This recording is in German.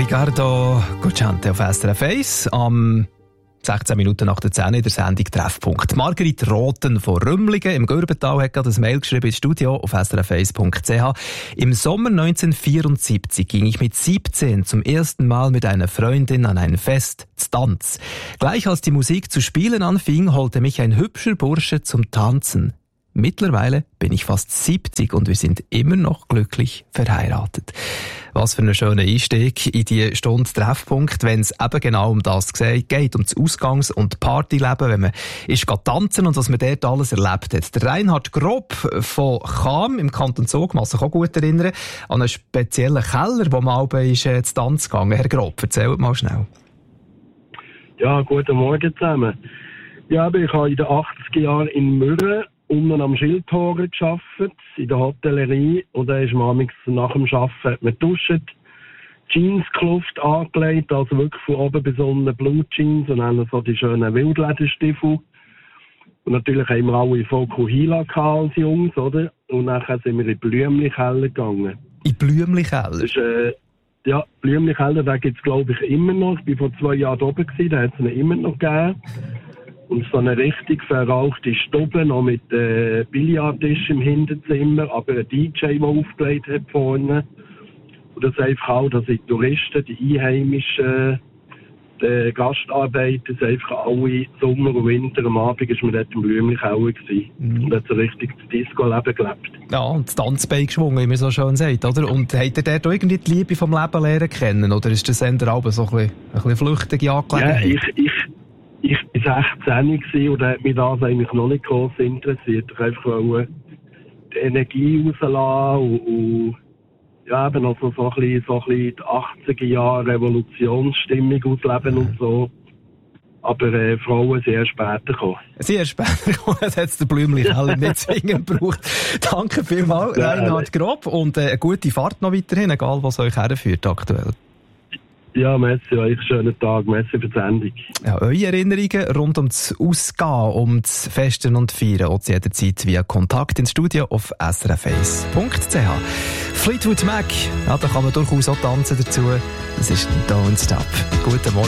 Ricardo Cocciante auf SRF 1 am 16 Minuten nach der 10 in der Sendung Treffpunkt. Margrit Rothen von Rümlingen im Gürbental hat gerade ein Mail geschrieben ins Studio auf srf1.ch. Im Sommer 1974 ging ich mit 17 zum ersten Mal mit einer Freundin an ein Fest, Tanz. Gleich als die Musik zu spielen anfing, holte mich ein hübscher Bursche zum Tanzen. Mittlerweile bin ich fast 70 und wir sind immer noch glücklich verheiratet. Was für ein schöner Einstieg in die Stunde Treffpunkt, wenn es eben genau um das geht, um das Ausgangs- und Partyleben, wenn man ist tanzen und was man dort alles erlebt hat. Der Reinhard Grob von Cham im Kanton Zug, kann sich auch gut erinnern, an einen speziellen Keller, wo man auch zu Tanz gegangen. Herr Grob, erzählt mal schnell. Ja, guten Morgen zusammen. Ja, ich habe in den 80er Jahren in Mürren unten am Schildtoren gearbeitet, in der Hotellerie. Und dann ist man nach dem Arbeiten hat man duscht, Jeanskluft angelegt, also wirklich von oben bis unten Blue Jeans und dann so die schönen Wildlederstiefel. Und natürlich haben wir alle Fokuhila als Jungs, oder? Und nachher sind wir in Blümli-Keller gegangen. In Blümli-Keller? Das ist, ja, Blümli-Keller, den gibt es glaube ich immer noch. Ich war vor 2 Jahren oben gewesen, den hat es immer noch gegeben. Und so eine richtig verrauchte Stube, noch mit Billardtisch im Hinterzimmer, aber ein DJ, der aufgelegt hat vorne. Und das einfach auch, dass die Touristen, die Einheimischen, die Gastarbeiter, einfach alle Sommer und Winter am Abend ist man dort im Blümli-Keller gewesen. Und hat so richtig das Disco-Leben gelebt. Ja, und das Tanzbein geschwungen, wie man so schön sagt, oder? Und habt ihr dort auch irgendwie die Liebe vom Leben lernen kennen? Oder ist das eher auch so ein bisschen flüchtige Angelegenheit? Ja, ich war 16 und hat mich das eigentlich noch nicht groß interessiert. Ich wollte einfach die Energie rauslassen und ja, eben noch so ein bisschen die 80er Jahre Revolutionsstimmung ausleben und so. Aber Frauen sind erst später gekommen. Sie erst später gekommen, das hat der Blümli-Keller nicht zwingend gebraucht. Danke vielmals, Reinhard Grob, und eine gute Fahrt noch weiterhin, egal was euch herführt aktuell. Ja, merci euch, schönen Tag, merci für die Sendung. Ja, eure Erinnerungen rund um das Ausgehen, um das Festen und Feiern, auch jederzeit via Kontakt ins Studio auf srf1.ch. Fleetwood Mac, ja, da kann man durchaus auch tanzen dazu. Das ist Don't Stop. Guten Morgen.